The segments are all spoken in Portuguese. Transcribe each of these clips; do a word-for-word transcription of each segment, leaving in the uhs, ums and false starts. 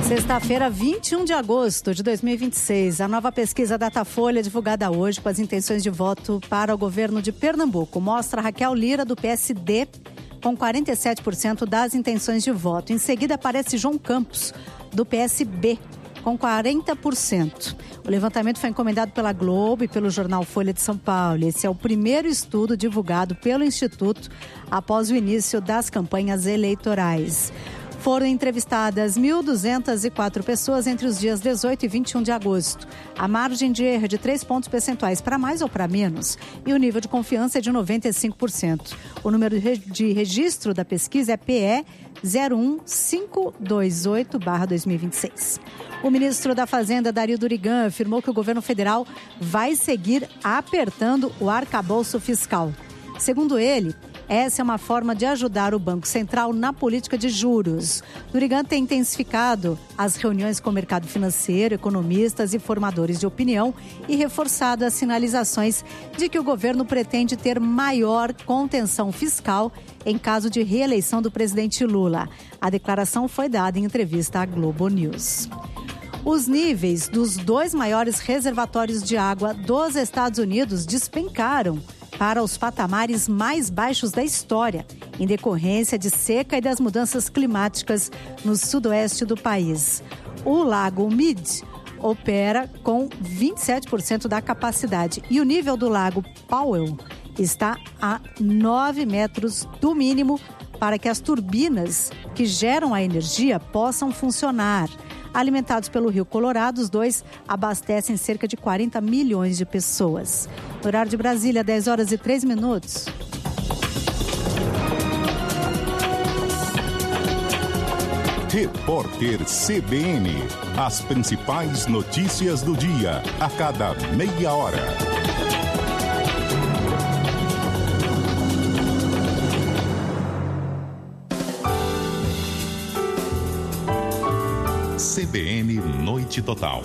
Sexta-feira, vinte e um de agosto de dois mil e vinte e seis, a nova pesquisa Datafolha, divulgada hoje com as intenções de voto para o governo de Pernambuco, mostra Raquel Lira, do P S D, com quarenta e sete por cento das intenções de voto. Em seguida, aparece João Campos, do P S B, com quarenta por cento. O levantamento foi encomendado pela Globo e pelo jornal Folha de São Paulo. Esse é o primeiro estudo divulgado pelo Instituto após o início das campanhas eleitorais. Foram entrevistadas mil duzentas e quatro pessoas entre os dias dezoito e vinte e um de agosto. A margem de erro é de três pontos percentuais para mais ou para menos e o nível de confiança é de noventa e cinco por cento. O número de registro da pesquisa é P E zero um cinco dois oito barra dois mil e vinte e seis. O ministro da Fazenda, Dario Durigan, afirmou que o governo federal vai seguir apertando o arcabouço fiscal. Segundo ele, essa é uma forma de ajudar o Banco Central na política de juros. Durigan tem intensificado as reuniões com o mercado financeiro, economistas e formadores de opinião e reforçado as sinalizações de que o governo pretende ter maior contenção fiscal em caso de reeleição do presidente Lula. A declaração foi dada em entrevista à Globo News. Os níveis dos dois maiores reservatórios de água dos Estados Unidos despencaram para os patamares mais baixos da história, em decorrência de seca e das mudanças climáticas no sudoeste do país. O Lago Mead opera com vinte e sete por cento da capacidade e o nível do Lago Powell está a nove metros do mínimo para que as turbinas que geram a energia possam funcionar. Alimentados pelo Rio Colorado, os dois abastecem cerca de quarenta milhões de pessoas. No horário de Brasília, dez horas e três minutos. Repórter C B N. As principais notícias do dia, a cada meia hora. C B N Noite Total.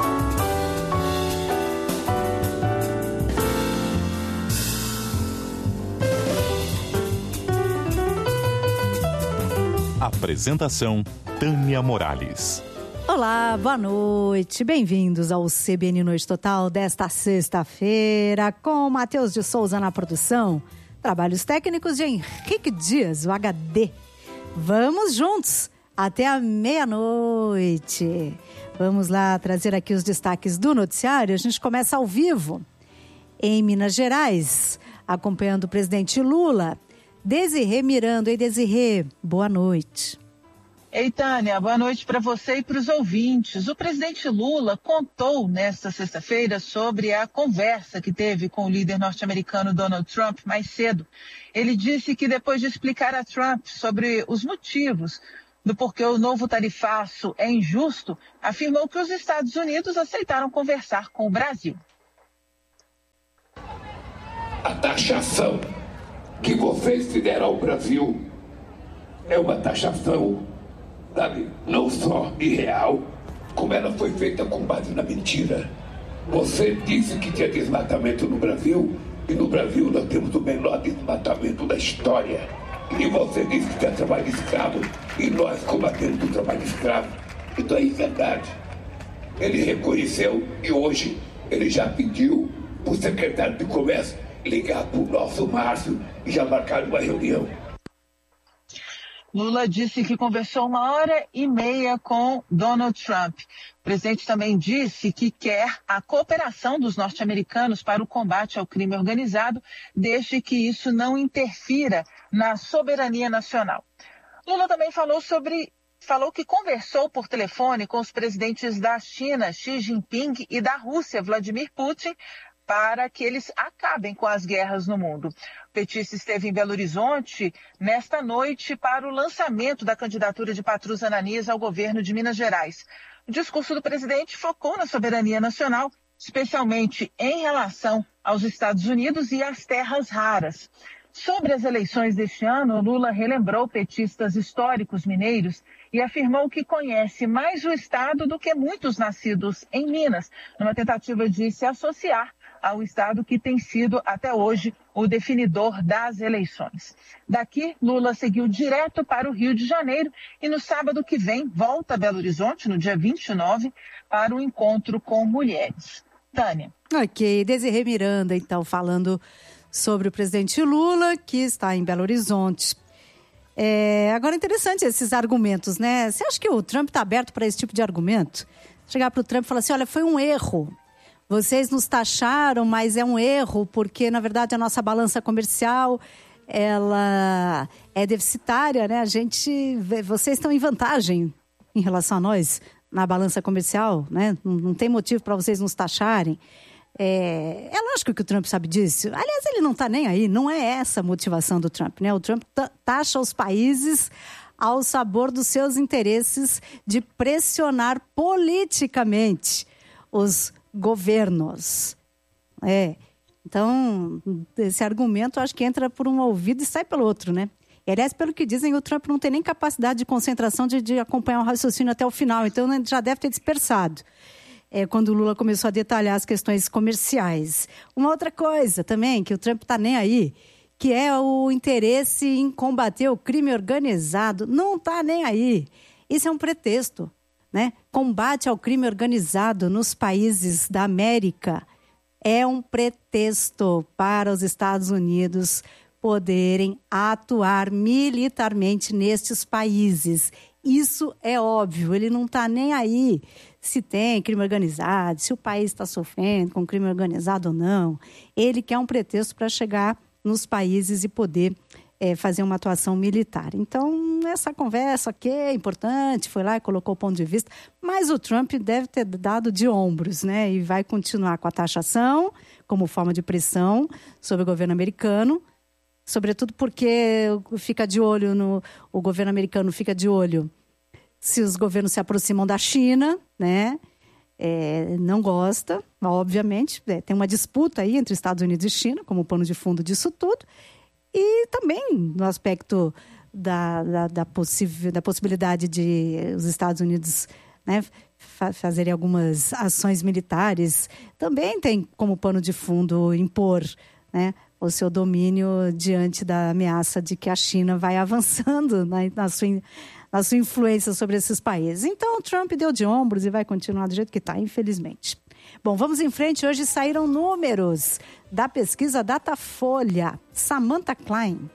Apresentação Tânia Morales. Olá, boa noite. Bem-vindos ao C B N Noite Total desta sexta-feira, com Matheus de Souza na produção. Trabalhos técnicos de Henrique Dias, o H D. Vamos juntos até a meia-noite. Vamos lá trazer aqui os destaques do noticiário. A gente começa ao vivo em Minas Gerais, acompanhando o presidente Lula. Desirê Miranda. Ei, Desirê, boa noite. Ei, Tânia, boa noite para você e para os ouvintes. O presidente Lula contou nesta sexta-feira sobre a conversa que teve com o líder norte-americano Donald Trump mais cedo. Ele disse que depois de explicar a Trump sobre os motivos do porquê o novo tarifaço é injusto, afirmou que os Estados Unidos aceitaram conversar com o Brasil. A taxação que vocês fizeram ao Brasil é uma taxação, sabe, não só irreal, como ela foi feita com base na mentira. Você disse que tinha desmatamento no Brasil, e no Brasil nós temos o menor desmatamento da história. E você disse que tinha trabalho escravo, e nós combatemos o trabalho escravo. Então é verdade. Ele reconheceu e hoje ele já pediu para o secretário de Comércio ligar para o nosso Márcio e já marcar uma reunião. Lula disse que conversou uma hora e meia com Donald Trump. O presidente também disse que quer a cooperação dos norte-americanos para o combate ao crime organizado, desde que isso não interfira na soberania nacional. Lula também falou sobre, falou que conversou por telefone com os presidentes da China, Xi Jinping, e da Rússia, Vladimir Putin, para que eles acabem com as guerras no mundo. O petista esteve em Belo Horizonte nesta noite para o lançamento da candidatura de Patrus Ananias ao governo de Minas Gerais. O discurso do presidente focou na soberania nacional, especialmente em relação aos Estados Unidos e às terras raras. Sobre as eleições deste ano, Lula relembrou petistas históricos mineiros e afirmou que conhece mais o estado do que muitos nascidos em Minas, numa tentativa de se associar ao estado que tem sido, até hoje, o definidor das eleições. Daqui, Lula seguiu direto para o Rio de Janeiro e no sábado que vem volta a Belo Horizonte, no dia vinte e nove, para o encontro com mulheres. Tânia. Ok, Desirê Miranda, então, falando sobre o presidente Lula, que está em Belo Horizonte. É, agora, interessante esses argumentos, né? Você acha que o Trump está aberto para esse tipo de argumento? Chegar para o Trump e falar assim, olha, foi um erro. Vocês nos taxaram, mas é um erro, porque, na verdade, a nossa balança comercial, ela é deficitária, né? A gente, vocês estão em vantagem em relação a nós na balança comercial, né? Não, não tem motivo para vocês nos taxarem. É, é lógico que o Trump sabe disso. Aliás, ele não está nem aí. Não é essa a motivação do Trump, né? O Trump taxa os países ao sabor dos seus interesses de pressionar politicamente os governos. É. Então, esse argumento acho que entra por um ouvido e sai pelo outro, né? E, aliás, pelo que dizem, o Trump não tem nem capacidade de concentração de, de acompanhar o raciocínio até o final. Então, já deve ter dispersado. É, quando o Lula começou a detalhar as questões comerciais. Uma outra coisa também, que o Trump está nem aí, que é o interesse em combater o crime organizado. Não está nem aí. Isso é um pretexto, né? Combate ao crime organizado nos países da América é um pretexto para os Estados Unidos poderem atuar militarmente nestes países. Isso é óbvio, ele não está nem aí se tem crime organizado, se o país está sofrendo com crime organizado ou não. Ele quer um pretexto para chegar nos países e poder é, fazer uma atuação militar. Então, essa conversa aqui é importante, foi lá e colocou o ponto de vista, mas o Trump deve ter dado de ombros, né? E vai continuar com a taxação como forma de pressão sobre o governo americano, sobretudo porque fica de olho no, o governo americano fica de olho se os governos se aproximam da China, né? É, não gosta, obviamente. É, tem uma disputa aí entre Estados Unidos e China, como pano de fundo disso tudo. E também no aspecto da, da, da, possível, da possibilidade de os Estados Unidos, né, fa- fazerem algumas ações militares. Também tem como pano de fundo impor, né, o seu domínio diante da ameaça de que a China vai avançando na, na, sua, na sua influência sobre esses países. Então, o Trump deu de ombros e vai continuar do jeito que está, infelizmente. Bom, vamos em frente. Hoje saíram números da pesquisa Datafolha. Samantha Klein.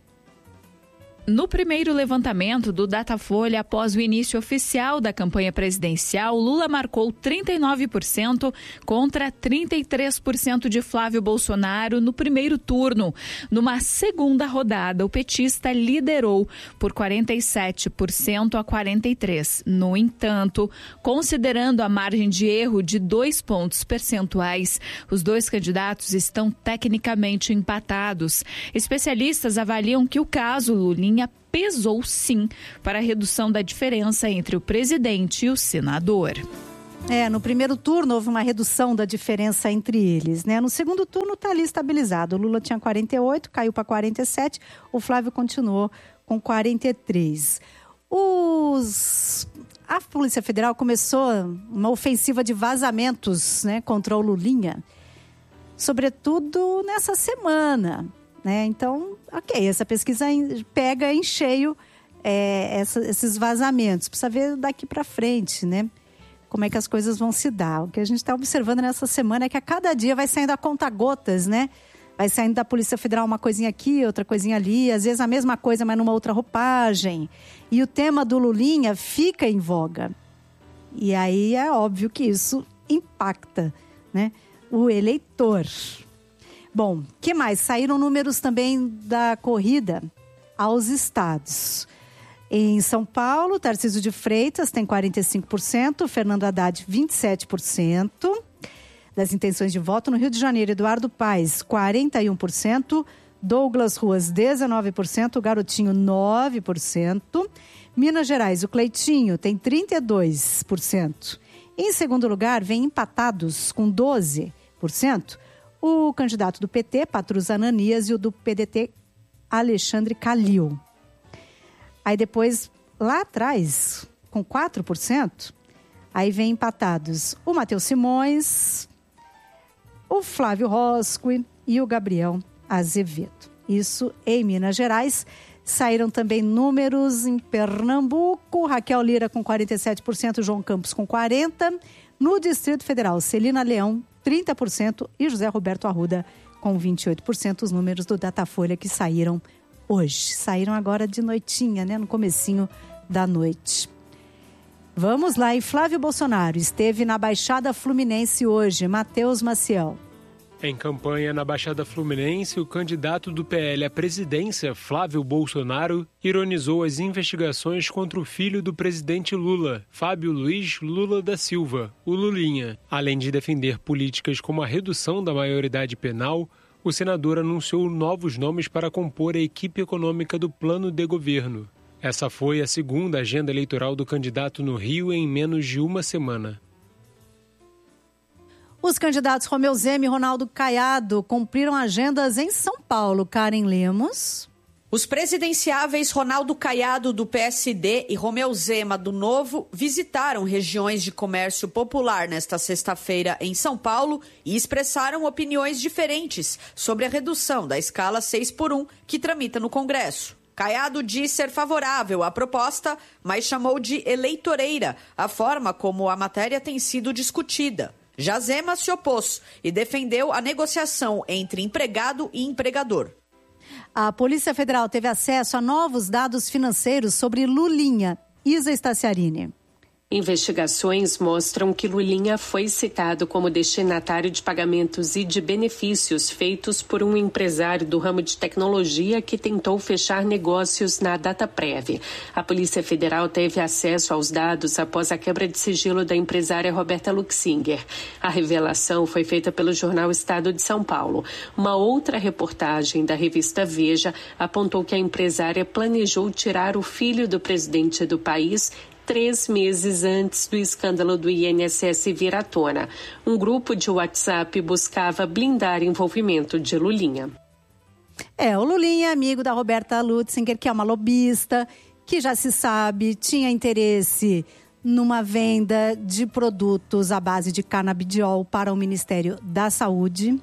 No primeiro levantamento do Datafolha, após o início oficial da campanha presidencial, Lula marcou trinta e nove por cento contra trinta e três por cento de Flávio Bolsonaro no primeiro turno. Numa segunda rodada, o petista liderou por quarenta e sete por cento a quarenta e três por cento. No entanto, considerando a margem de erro de dois pontos percentuais, os dois candidatos estão tecnicamente empatados. Especialistas avaliam que o caso Lulinha pesou sim para a redução da diferença entre o presidente e o senador. É, no primeiro turno houve uma redução da diferença entre eles, né? No segundo turno está ali estabilizado. O Lula tinha quarenta e oito, caiu para quarenta e sete, o Flávio continuou com quarenta e três. Os... A Polícia Federal começou uma ofensiva de vazamentos, né, contra o Lulinha, sobretudo nessa semana. Né? Então, ok, essa pesquisa pega em cheio é, essa, esses vazamentos. Precisa ver daqui para frente, né? Como é que as coisas vão se dar. O que a gente está observando nessa semana é que a cada dia vai saindo a conta-gotas, né? Vai saindo da Polícia Federal uma coisinha aqui, outra coisinha ali. Às vezes a mesma coisa, mas numa outra roupagem. E o tema do Lulinha fica em voga. E aí é óbvio que isso impacta, né, o eleitor. Bom, o que mais? Saíram números também da corrida aos estados. Em São Paulo, Tarcísio de Freitas tem quarenta e cinco por cento, Fernando Haddad vinte e sete por cento das intenções de voto. No Rio de Janeiro, Eduardo Paes, quarenta e um por cento, Douglas Ruas, dezenove por cento, Garotinho, nove por cento. Minas Gerais, o Cleitinho tem trinta e dois por cento. Em segundo lugar, vem empatados com doze por cento. O candidato do P T, Patrus Ananias, e o do P D T, Alexandre Calil. Aí depois, lá atrás, com quatro por cento, aí vem empatados o Matheus Simões, o Flávio Roscoe e o Gabriel Azevedo. Isso em Minas Gerais. Saíram também números em Pernambuco, Raquel Lira com quarenta e sete por cento, João Campos com quarenta por cento. No Distrito Federal, Celina Leão, trinta por cento e José Roberto Arruda com vinte e oito por cento. Os números do Datafolha que saíram hoje. Saíram agora de noitinha, né? No comecinho da noite. Vamos lá, e Flávio Bolsonaro esteve na Baixada Fluminense hoje. Matheus Maciel. Em campanha na Baixada Fluminense, o candidato do P L à presidência, Flávio Bolsonaro, ironizou as investigações contra o filho do presidente Lula, Fábio Luiz Lula da Silva, o Lulinha. Além de defender políticas como a redução da maioridade penal, o senador anunciou novos nomes para compor a equipe econômica do plano de governo. Essa foi a segunda agenda eleitoral do candidato no Rio em menos de uma semana. Os candidatos Romeu Zema e Ronaldo Caiado cumpriram agendas em São Paulo. Karen Lemos. Os presidenciáveis Ronaldo Caiado, do P S D, e Romeu Zema, do Novo, visitaram regiões de comércio popular nesta sexta-feira em São Paulo e expressaram opiniões diferentes sobre a redução da escala seis por um que tramita no Congresso. Caiado diz ser favorável à proposta, mas chamou de eleitoreira a forma como a matéria tem sido discutida. Já Zema se opôs e defendeu a negociação entre empregado e empregador. A Polícia Federal teve acesso a novos dados financeiros sobre Lulinha. Isa Staciarini. Investigações mostram que Lulinha foi citado como destinatário de pagamentos e de benefícios feitos por um empresário do ramo de tecnologia que tentou fechar negócios na Dataprev. A Polícia Federal teve acesso aos dados após a quebra de sigilo da empresária Roberta Luxinger. A revelação foi feita pelo jornal Estado de São Paulo. Uma outra reportagem da revista Veja apontou que a empresária planejou tirar o filho do presidente do país três meses antes do escândalo do I N S S vir à tona. Um grupo de WhatsApp buscava blindar envolvimento de Lulinha. É, o Lulinha é amigo da Roberta Lutzinger, que é uma lobista, que já se sabe, tinha interesse numa venda de produtos à base de canabidiol para o Ministério da Saúde.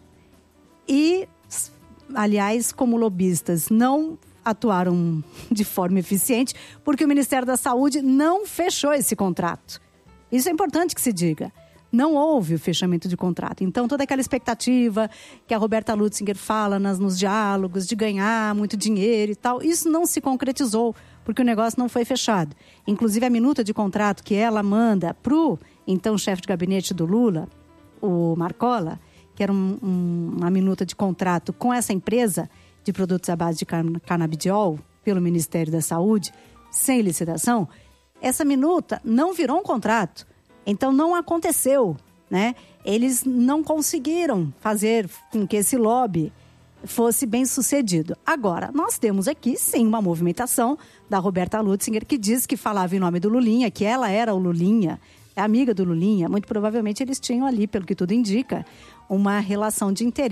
E, aliás, como lobistas, não atuaram de forma eficiente, porque o Ministério da Saúde não fechou esse contrato. Isso é importante que se diga. Não houve o fechamento de contrato. Então, toda aquela expectativa que a Roberta Lutzinger fala nas, nos diálogos de ganhar muito dinheiro e tal, isso não se concretizou, porque o negócio não foi fechado. Inclusive, a minuta de contrato que ela manda para o então chefe de gabinete do Lula, o Marcola, que era um, um, uma minuta de contrato com essa empresa de produtos à base de canabidiol pelo Ministério da Saúde, sem licitação, essa minuta não virou um contrato. Então, não aconteceu, né? Eles não conseguiram fazer com que esse lobby fosse bem sucedido. Agora, nós temos aqui, sim, uma movimentação da Roberta Lutzinger, que diz que falava em nome do Lulinha, que ela era o Lulinha, é amiga do Lulinha. Muito provavelmente eles tinham ali, pelo que tudo indica, uma relação de interesse.